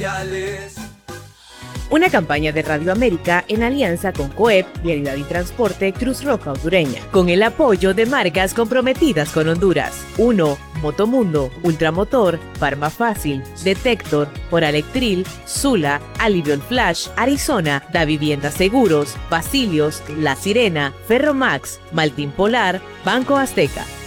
Una campaña de Radio América en alianza con COEP, Vialidad y Transporte Cruz Roja Hondureña, con el apoyo de marcas comprometidas con Honduras. 1. Motomundo, Ultramotor, Farma Fácil, Detector, Oralectril, Sula, Aliviol Flash, Arizona, Da Vivienda Seguros, Basilios, La Sirena, Ferromax, Maltin Polar, Banco Azteca.